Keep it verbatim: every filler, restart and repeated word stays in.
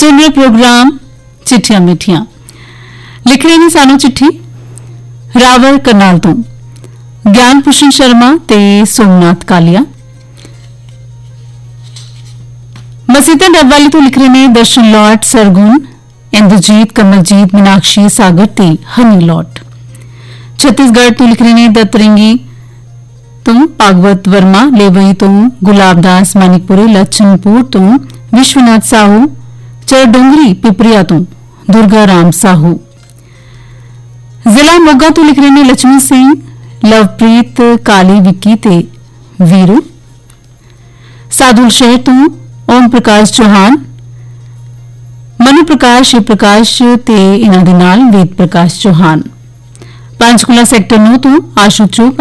सुन रहे प्रोग्राम चिट्ठियां मिठियां लिख रहे ने सानू चिट्ठी रावल करनाल तो ज्ञान भूषण शर्मा ते सोमनाथ कालिया। मसीता डबवाली तो लिख रहे ने दर्शन लॉट सरगुन इंद्रजीत कमलजीत मीनाक्षी सागर ते हनी लॉट। छत्तीसगढ़ तो लिख रहे ने दत्तरंगी तो भागवत वर्मा लेवई तो गुलाबदास मानिकपुरी लच्छनपुर तो विश्वनाथ साहू चरडोंगरी पिपरिया तो दुर्गा राम साहू। जिला मोगा तो लिख रहे ने लक्ष्मी सिंह लवप्रीत काली विक्की ते वीरू। सादुल शहर तो ओम प्रकाश चौहान मनु प्रकाश शिव प्रकाश ते इना दे नाल वेद प्रकाश चौहान। पंचकुला सैक्टर नौ तो आशु चुग